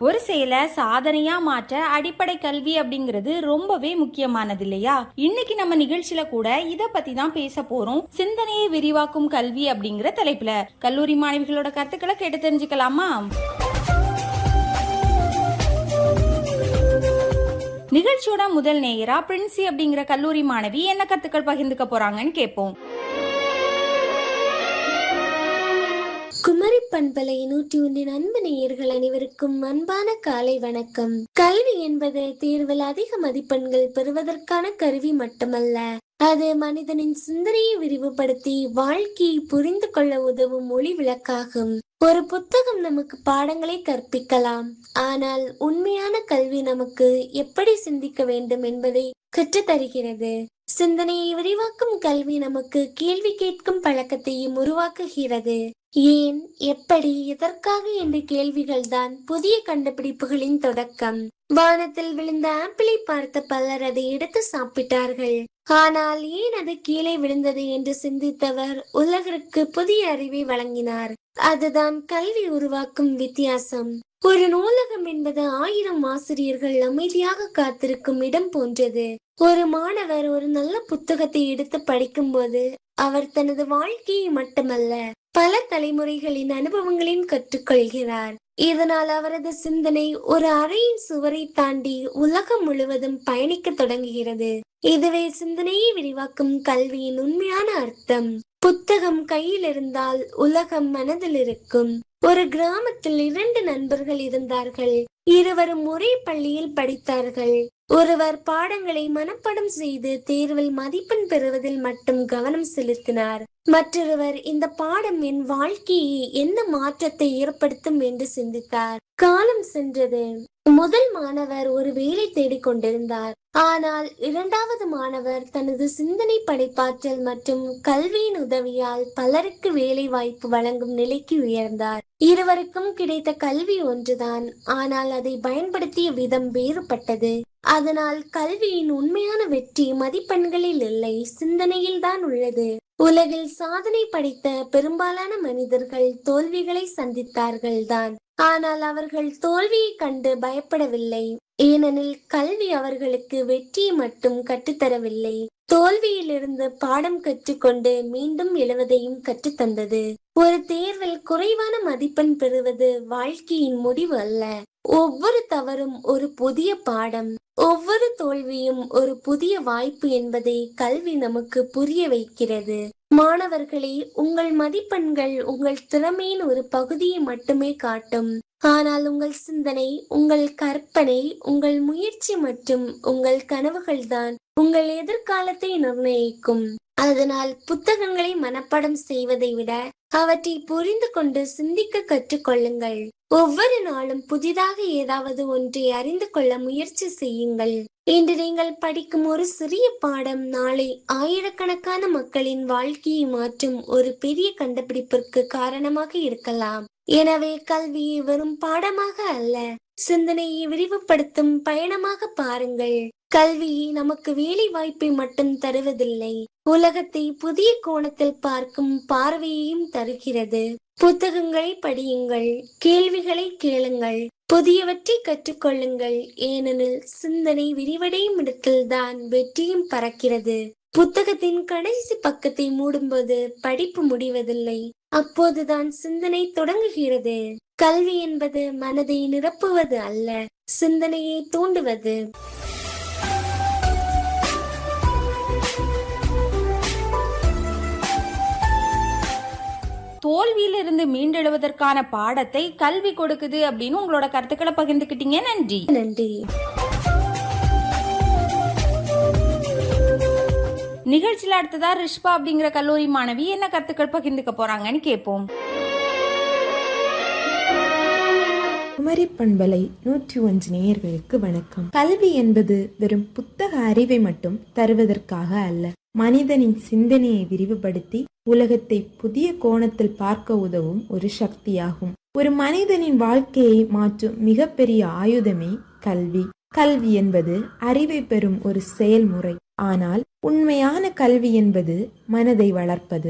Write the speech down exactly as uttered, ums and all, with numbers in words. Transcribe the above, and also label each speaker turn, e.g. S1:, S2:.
S1: ஒரு செயலை சாதனையா மாற்ற அடிப்படை கல்வி அப்படிங்கிறது ரொம்பவே முக்கியமானது இல்லையா? இன்னைக்கு நம்ம நிகழ்ச்சியில கூட இத பத்தி தான் பேச போறோம். சிந்தனையை விரிவாக்கும் கல்வி அப்படிங்கிற தலைப்புல கல்லூரி மாணவிகளோட கருத்துக்களை கேட்டு தெரிஞ்சுக்கலாமா? நிகழ்ச்சியோட முதல் நேயரா பிரின்சி அப்படிங்கிற கல்லூரி மாணவி என்ன கருத்துக்கள் பகிர்ந்துக்க போறாங்கன்னு கேட்போம்.
S2: குமரி பண்பலை நூற்றி ஒன்றின் அன்பு நேயர்கள் அனைவருக்கும் அன்பான காலை வணக்கம். கல்வி என்பது தேர்வில் அதிக மதிப்பெண்கள் பெறுவதற்கான கருவி மட்டுமல்ல, அது மனிதனின் சிந்தனையை விரிவுபடுத்தி வாழ்க்கையை புரிந்து கொள்ள உதவும் ஒளி விளக்காகும். ஒரு புத்தகம் நமக்கு பாடங்களை கற்பிக்கலாம், ஆனால் உண்மையான கல்வி நமக்கு எப்படி சிந்திக்க வேண்டும் என்பதை கற்றுத்தருகிறது. சிந்தனையை விரிவாக்கும் கல்வி நமக்கு கேள்வி கேட்கும் பழக்கத்தையும் உருவாக்குகிறது. ஏன், எப்படி, எதற்காக என்ற கேள்விகள் தான் புதிய கண்டுபிடிப்புகளின் தொடக்கம். வானத்தில் விழுந்த ஆப்பிளை பார்த்த பலர் அதை எடுத்து சாப்பிட்டார்கள். ஆனால் ஏன் அது கீழே விழுந்தது என்று சிந்தித்தவர் உலகிற்கு புதிய அறிவை வழங்கினார். அதுதான் கல்வி உருவாக்கும் வித்தியாசம். ஒரு நூலகம் என்பது ஆயிரம் ஆசிரியர்கள் அமைதியாக காத்திருக்கும் இடம் போன்றது. ஒரு மாணவர் ஒரு நல்ல புத்தகத்தை எடுத்து படிக்கும் போது அவர் தனது வாழ்க்கையை மட்டுமல்ல, பல தலைமுறைகளின் அனுபவங்களையும் கற்றுக்கொள்கிறார். இதனால் அவரது சிந்தனை ஒரு அறையின் சுவரை தாண்டி உலகம் முழுவதும் பயணிக்க தொடங்குகிறது. இதுவே சிந்தனையை விரிவாக்கும் கல்வியின் உண்மையான அர்த்தம். புத்தகம் கையில் இருந்தால் உலகம் மனதில் இருக்கும். ஒரு கிராமத்தில் இரண்டு நண்பர்கள் இருந்தார்கள். இருவரும் ஒரே பள்ளியில் படித்தார்கள். ஒருவர் பாடங்களை மனப்பாடம் செய்து தேர்வில் மதிப்பெண் பெறுவதில் மட்டும் கவனம் செலுத்தினார். மற்றொருவர் இந்த பாடம் என் வாழ்க்கையை என்ன மாற்றத்தை ஏற்படுத்தும் என்று சிந்தித்தார். காலம் சென்றது. முதல் மாணவர் ஒரு வேலை தேடிக் கொண்டிருந்தார். ஆனால் இரண்டாவது மாணவர் தனது சிந்தனை, படைப்பாற்றல் மற்றும் கல்வியின் உதவியால் பலருக்கு வேலை வாய்ப்பு வழங்கும் நிலைக்கு உயர்ந்தார். இருவருக்கும் கிடைத்த கல்வி ஒன்றுதான், ஆனால் அதை பயன்படுத்திய விதம் வேறுபட்டது. அதனால் கல்வியின் உண்மையான வெற்றி மதிப்பெண்களில் இல்லை, சிந்தனையில் தான் உள்ளது. உலகில் சாதனை படைத்த பெரும்பாலான மனிதர்கள் தோல்விகளை சந்தித்தார்கள் தான். ஆனால் அவர்கள் தோல்வியை கண்டு பயப்படவில்லை. ஏனெனில் கல்வி அவர்களுக்கு வெற்றியை மட்டும் கற்றுத்தரவில்லை, தோல்வியிலிருந்து பாடம் கற்றுக்கொண்டு மீண்டும் எழுவதையும் கற்றுத்தந்தது. ஒரு தேர்வில் குறைவான மதிப்பெண் பெறுவது வாழ்க்கையின் முடிவு அல்ல. ஒவ்வொரு தவறும் ஒரு புதிய பாடம், ஒவ்வொரு தோல்வியும் ஒரு புதிய வாய்ப்பு என்பதை கல்வி நமக்கு புரிய வைக்கிறது. மாணவர்களே, உங்கள் மதிப்பெண்கள் உங்கள் திறமையின் ஒரு பகுதியை மட்டுமே காட்டும். ஆனால் உங்கள் சிந்தனை, உங்கள் கற்பனை, உங்கள் முயற்சி மற்றும் உங்கள் கனவுகள் தான் உங்கள் எதிர்காலத்தை நிர்ணயிக்கும். அதனால் புத்தகங்களை மனப்பாடம் செய்வதை விட அவற்றை புரிந்து கொண்டு சிந்திக்க கற்றுக்கொள்ளுங்கள். ஒவ்வொரு நாளும் புதிதாக ஏதாவது ஒன்றை அறிந்து கொள்ள முயற்சி செய்யுங்கள். இன்று நீங்கள் படிக்கும் ஒரு சிறிய பாடம் நாளை ஆயிரக்கணக்கான மக்களின் வாழ்க்கையை மாற்றும் ஒரு பெரிய கண்டுபிடிப்பிற்கு காரணமாக இருக்கலாம். எனவே கல்வியை வெறும் பாடமாக அல்ல, சிந்தனையை விரிவுபடுத்தும் பயணமாக பாருங்கள். கல்வி நமக்கு வேலை வாய்ப்பை மட்டும் தருவதில்லை, உலகத்தை புதிய கோணத்தில் பார்க்கும் பார்வையையும் தருகிறது. புத்தகங்களை படியுங்கள், கேள்விகளை கேளுங்கள், புதியவற்றை கற்றுக்கொள்ளுங்கள். ஏனெனில் சிந்தனை விரிவடையும் இடத்தில்தான் வெற்றியும் பறக்கிறது. புத்தகத்தின் கடைசி பக்கத்தை மூடும்போது படிப்பு முடிவதில்லை, அப்போதுதான் சிந்தனை தொடங்குகிறது. கல்வி என்பது மனதை நிரப்புவது அல்ல, சிந்தனையை தூண்டுவது.
S1: தோல்வியிலிருந்து மீண்டெழுவதற்கான பாடத்தை கல்வி கொடுக்குது அப்படின்னு உங்களோட கருத்துக்களை பகிர்ந்துக்கிட்டீங்க. நன்றி.
S2: நன்றி.
S1: நிகழ்ச்சியில அடுத்ததா ரிஷ்பா அப்படிங்கிற கல்லூரி மாணவி என்ன கருத்துக்கள் பகிர்ந்துக்க போறாங்கன்னு கேட்போம்.
S3: குமரி பண்பலை நூற்றி ஒன்று நேயர்களுக்கு வணக்கம். கல்வி என்பது வெறும் புத்தக அறிவை மட்டும் தருவதற்காக அல்ல, மனிதனின் சிந்தனையை விரிவுபடுத்தி உலகத்தை புதிய கோணத்தில் பார்க்க உதவும் ஒரு சக்தியாகும். ஒரு மனிதனின் வாழ்க்கையை மாற்றும் மிகப்பெரிய ஆயுதமே கல்வி. கல்வி என்பது அறிவை பெறும் ஒரு செயல்முறை. ஆனால் உண்மையான கல்வி என்பது மனதை வளர்ப்பது.